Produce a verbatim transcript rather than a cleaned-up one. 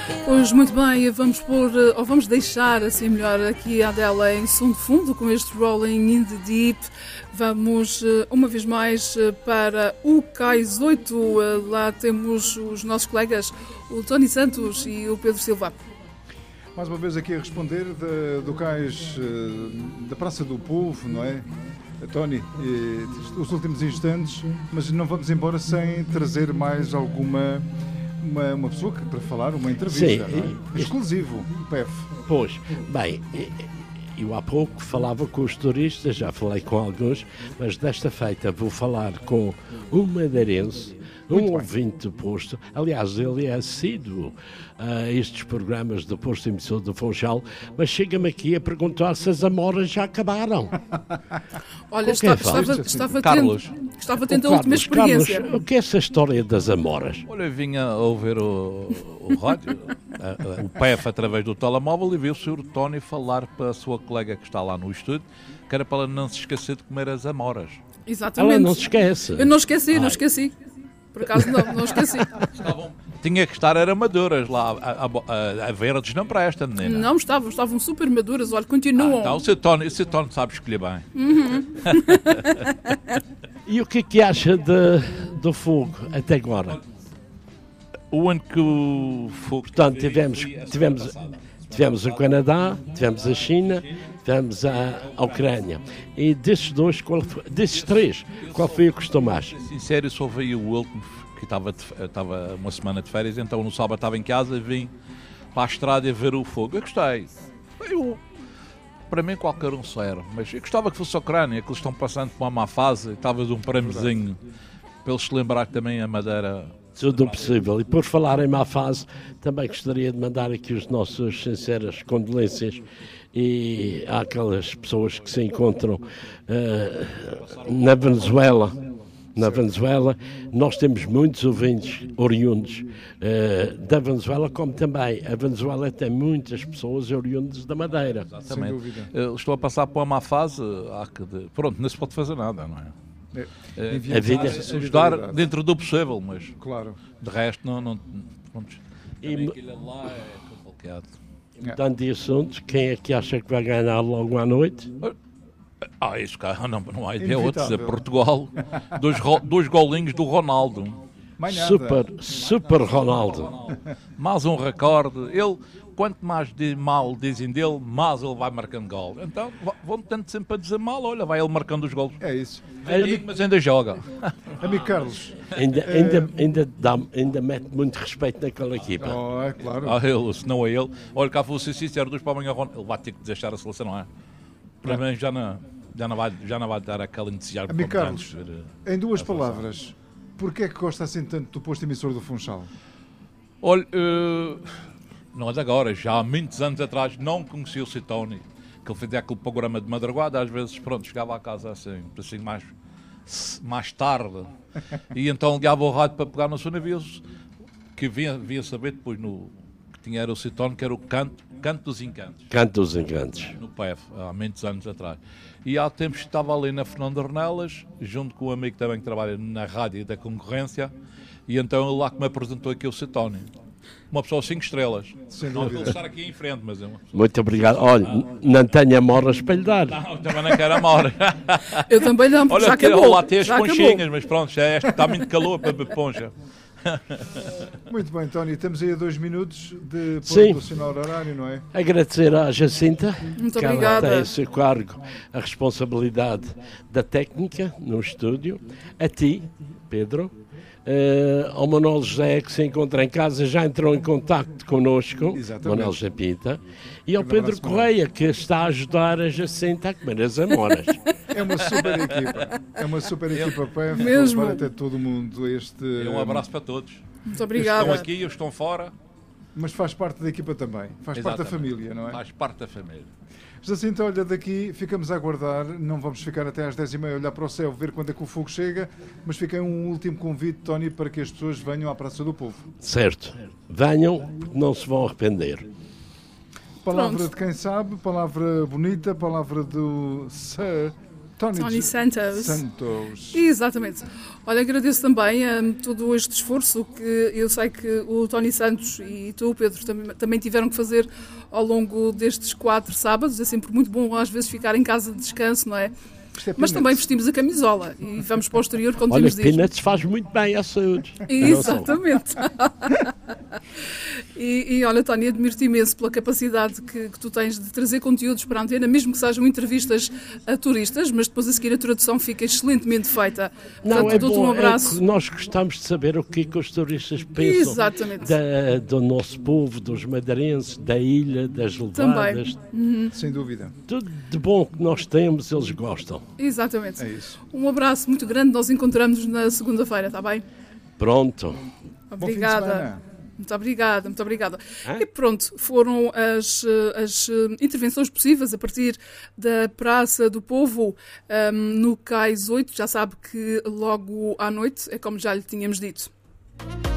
Pois muito bem, vamos pôr, ou vamos deixar assim melhor aqui a Adele em som de fundo com este Rolling in the Deep. Vamos uma vez mais para o Cais oito, lá temos os nossos colegas, o Tony Santos e o Pedro Silva. Mais uma vez aqui a responder de, do Cais, da Praça do Povo, não é? Tony, os últimos instantes, mas não vamos embora sem trazer mais alguma uma, uma pessoa que, para falar, uma entrevista. Sim, não é? Exclusivo, P E F. Pois, bem, eu há pouco falava com os turistas, já falei com alguns, mas desta feita vou falar com um madeirense, um ouvinte do posto. Aliás, ele é assíduo a estes programas do posto emissor do Funchal, mas chega-me aqui a perguntar se as amoras já acabaram. Olha, está, estava, estava Carlos. Tendo, estava tendo a última experiência. Carlos, o que é essa história das amoras? Olha, eu vinha a ouvir o, o rádio, o P E F através do telemóvel, e vi o senhor Tony falar para a sua colega que está lá no estúdio, que era para ela não se esquecer de comer as amoras. Exatamente. Ela não se esquece. Eu não esqueci, Ai. não esqueci. Por acaso não, não esqueci. Estavam, tinha que estar, eram maduras lá, a, a, a verdes não presta, menina. Não, estavam, estavam super maduras, olha, continuam. Ah, então o seu Tony, o seu Tony sabe escolher bem. Uhum. E o que é que acha de, do fogo até agora? O único fogo... Portanto, tivemos, tivemos, tivemos o Canadá, tivemos a China, tivemos a, a Ucrânia. E desses dois, qual, desses três, qual foi o que gostou mais? Sincero, só veio o último, que estava, estava uma semana de férias, então no sábado estava em casa e vim para a estrada a ver o fogo. Eu gostei. Eu, para mim qualquer um serve, mas eu gostava que fosse a Ucrânia, que eles estão passando por uma má fase, estava de um prémiozinho, para eles se lembrar que também a Madeira... Tudo possível. E por falar em má fase, também gostaria de mandar aqui as nossas sinceras condolências e àquelas pessoas que se encontram uh, na Venezuela. Na Venezuela, nós temos muitos ouvintes oriundos uh, da Venezuela, como também a Venezuela tem muitas pessoas oriundas da Madeira. Exatamente. Estou a passar por uma má fase, há que de... pronto, não se pode fazer nada, não é? É, é, a vida ajudar dentro do possível, mas claro. De resto não, não, não e aquilo lá é complicado. Mudando de assunto, quem é que acha que vai ganhar logo à noite? Ah, isso cá, não, não há ideia outra, é Portugal, dois, dois golinhos do Ronaldo. Super, super Ronaldo. Mais um recorde. Ele, quanto mais de mal dizem dele, mais ele vai marcando gol. Então vão tanto sempre a dizer mal, olha, vai ele marcando os gols. É isso. Velhinho, mas ainda joga. Amigo Carlos. Ainda, é... ainda, ainda, dá, ainda mete muito respeito naquela equipa. Oh, é claro. Ah, ele, se não é ele. Olha, cá fosse sincero, dos para amanhã, ele vai ter que deixar a seleção, não é? Para mim já não, já, não vai, já não vai dar aquele entusiasmo. Amigo Carlos, em duas palavras, porquê é que gosta assim tanto do posto emissor do Funchal? Olha, uh, nós agora, já há muitos anos atrás, não conhecia o Citoni, que ele fazia aquele programa de madrugada, às vezes, pronto, chegava à casa assim, assim mais, mais tarde, e então ligava o rádio para pegar no seu navio, que vinha, vinha saber depois no, que tinha era o Citoni, que era o Canto, Canto dos Encantos. Canto dos Encantos. No P E F, há muitos anos atrás. E há tempos estava ali na Fernando Ornelas, junto com um amigo também que trabalha na rádio da concorrência, e então ele lá que me apresentou aqui o Citoni. Uma pessoa cinco estrelas. Sem não dúvida. vou estar aqui em frente, mas é uma pessoa... Muito obrigado. Olha, não tenho amoras para lhe dar. Não, também não quero amora. Eu também não, Olha, já acabou. Lá tem as já ponchinhas, acabou. mas pronto, já é, está muito calor para beber poncha. Muito bem, Tony, estamos aí a dois minutos de Sim. do sinal horário, não é? Agradecer à Jacinta, Muito que ela obrigada. tem a seu cargo a responsabilidade da técnica no estúdio, a ti, Pedro, uh, ao Manuel José, que se encontra em casa, já entrou em contacto connosco, Exatamente. Manuel José Pinta, e ao Um Pedro abraço, Correia, que está a ajudar a Jacinta a comer as amoras. É uma super equipa. É uma super equipa P E F. Mesmo. Para ter todo mundo este... E um abraço para todos. Muito obrigada. Estão aqui, eles estão fora. Mas faz parte da equipa também. Faz Exatamente. parte da família, não é? Faz parte da família. Jacinto, olha, daqui ficamos a aguardar. Não vamos ficar até às dez e meia a olhar para o céu, ver quando é que o fogo chega. Mas fica um último convite, Tony, para que as pessoas venham à Praça do Povo. Certo. Venham, não se vão arrepender. Palavra Pronto. de quem sabe, palavra bonita, palavra do Sir Tony, Tony Santos. Santos. Exatamente. Olha, agradeço também um, todo este esforço que eu sei que o Tony Santos e tu, Pedro, também, também tiveram que fazer ao longo destes quatro sábados. É sempre muito bom às vezes ficar em casa de descanso, não é? É Mas também vestimos a camisola e vamos para o exterior quando Olha, temos de ir. Peanuts faz muito bem à saúde. Exatamente. e, e olha, Tony, admiro-te imenso pela capacidade que, que tu tens de trazer conteúdos para a antena, mesmo que sejam entrevistas a turistas, mas depois a seguir a tradução fica excelentemente feita. Não, Portanto, é dou-te bom, um abraço. é que nós gostamos de saber o que, é que os turistas pensam Exatamente. da, do nosso povo, dos madeirenses, da ilha, das levadas. Uhum. Sem dúvida. Tudo de bom que nós temos, eles gostam. Exatamente. É isso. Um abraço muito grande, nós encontramos na segunda-feira, está bem? Pronto. Obrigada. Muito obrigada, muito obrigada. Hã? E pronto, foram as, as intervenções possíveis a partir da Praça do Povo um, no Cais oito. Já sabe que logo à noite, é como já lhe tínhamos dito.